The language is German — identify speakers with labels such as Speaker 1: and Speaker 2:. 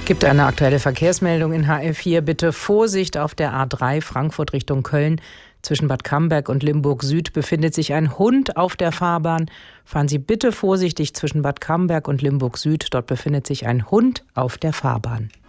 Speaker 1: Gibt eine aktuelle Verkehrsmeldung in HR4. Bitte Vorsicht auf der A3 Frankfurt Richtung Köln. Zwischen Bad Camberg und Limburg Süd befindet sich ein Hund auf der Fahrbahn. Fahren Sie bitte vorsichtig zwischen Bad Camberg und Limburg Süd. Dort befindet sich ein Hund auf der Fahrbahn.